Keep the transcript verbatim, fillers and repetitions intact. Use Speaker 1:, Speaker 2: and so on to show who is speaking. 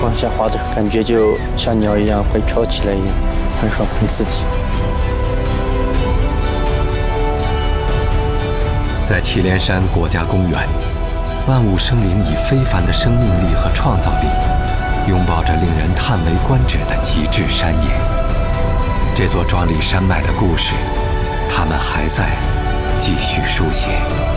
Speaker 1: 往下滑着，感觉就像鸟一样会飘起来一样，很爽，很刺激。
Speaker 2: 在祁连山国家公园，万物生灵以非凡的生命力和创造力，拥抱着令人叹为观止的极致山野。这座壮丽山脉的故事，他们还在继续书写。